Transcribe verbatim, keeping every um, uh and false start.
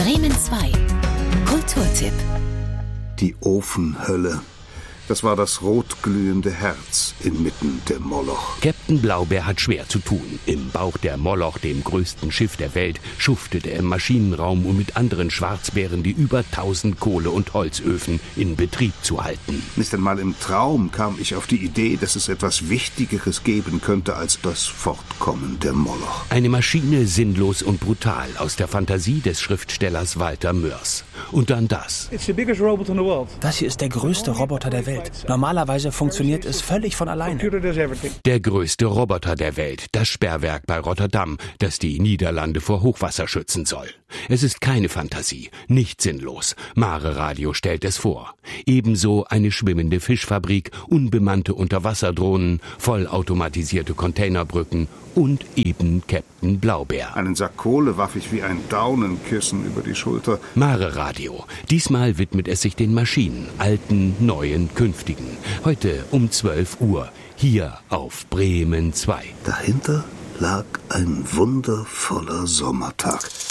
Bremen zwei. Kulturtipp. Die Ofenhölle. Das war das rotglühende Herz inmitten der Moloch. Captain Blaubeer hat schwer zu tun. Im Bauch der Moloch, dem größten Schiff der Welt, schuftet er im Maschinenraum, um mit anderen Schwarzbären die über tausend Kohle- und Holzöfen in Betrieb zu halten. Nicht einmal im Traum kam ich auf die Idee, dass es etwas Wichtigeres geben könnte als das Fortkommen der Moloch. Eine Maschine sinnlos und brutal aus der Fantasie des Schriftstellers Walter Mörs. Und dann das. Das hier ist der größte Roboter der Welt. Normalerweise funktioniert es völlig von alleine. Der größte Roboter der Welt, das Sperrwerk bei Rotterdam, das die Niederlande vor Hochwasser schützen soll. Es ist keine Fantasie, nicht sinnlos. Mare Radio stellt es vor. Ebenso eine schwimmende Fischfabrik, unbemannte Unterwasserdrohnen, vollautomatisierte Containerbrücken und eben Captain Blaubeer. Einen Sack Kohle warf ich wie ein Daunenkissen über die Schulter. Mare Radio. Diesmal widmet es sich den Maschinen, alten, neuen, künftigen. Heute um zwölf Uhr, hier auf Bremen zwei. Dahinter lag ein wundervoller Sommertag.